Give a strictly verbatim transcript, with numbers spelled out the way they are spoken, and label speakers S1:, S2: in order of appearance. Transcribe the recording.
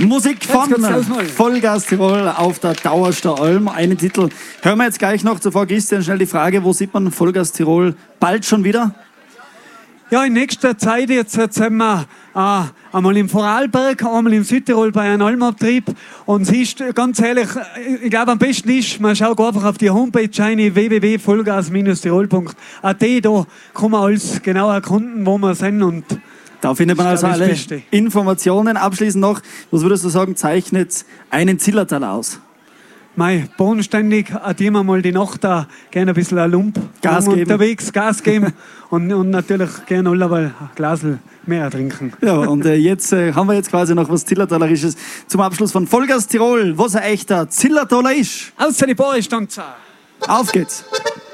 S1: Musik von Vollgas Tirol auf der Dauerster Alm. Einen Titel hören wir jetzt gleich noch. Zuvor, Christian, schnell die Frage, wo sieht man Vollgas Tirol bald schon wieder?
S2: Ja, in nächster Zeit jetzt, jetzt sind wir äh, einmal im Vorarlberg, einmal im Südtirol bei einem Almabtrieb. Und es ist ganz ehrlich, ich glaube am besten ist, man schaut einfach auf die Homepage rein, w w w punkt vollgas tirol punkt a t. Da kann man alles genau erkunden, wo wir sind. Und
S1: da findet man also alle Informationen. Abschließend noch, was würdest du sagen, zeichnet einen Zillertal aus?
S2: Mei, bodenständig, addieren wir mal die Nacht da, gerne ein bisschen ein Lump
S1: Gas geben.
S2: Unterwegs, Gas geben und, und natürlich gerne alle ein Glasl mehr trinken.
S1: Ja, und äh, jetzt äh, haben wir jetzt quasi noch was Zillertalerisches zum Abschluss von Vollgas Tirol, was ein echter Zillertaler ist.
S2: Außer die Bohre stand.
S1: Auf geht's!